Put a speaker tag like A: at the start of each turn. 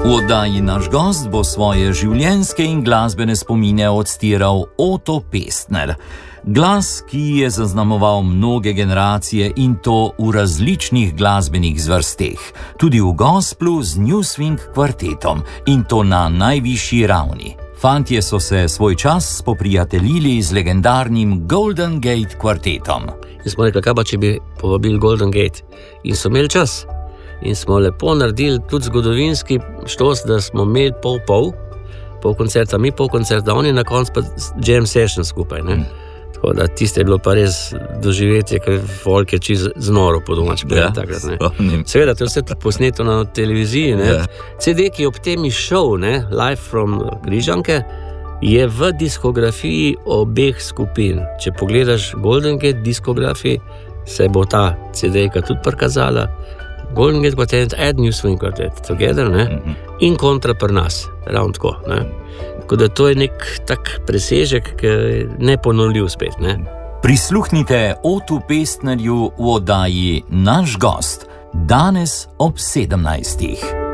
A: V oddaji Naš gost bo svoje življenjske in glasbene spomine odstiral Oto Pestner. Glas, ki je zaznamoval mnoge generacije in to v različnih glasbenih zvrsteh, tudi v gosplu z New Swing kvartetom in to na najvišji ravni. Fantje so se svoj čas spoprijateljili z legendarnim Golden Gate kvartetom.
B: In smo rekli, kaj pa če bi povabili Golden Gate? In so imeli čas. In smo lepo naredili tudi zgodovinski štos, da smo imeli pol koncerta, mi pol koncerta, oni na koncu pa jam session skupaj. Ne? Tako da tiste je bilo pa res doživetje, ker folk je čisto znoro po domač. Seveda, to je vse posneto na televiziji. Ne? CD, ki je ob tem išel, Live from Grižanke, je v diskografiji obeh skupin. Če pogledaš Golden Gate diskografiji, se bo ta CD-ka tudi prikazala. Golden Gate Quartet and New Swing Quartet together, in kontra pri nas, ravno tako. Tako da to je nek tak presežek, ki je neponovljiv spet.
A: Prisluhnite Otu Pestnerju v oddaji Naš gost, danes ob 17.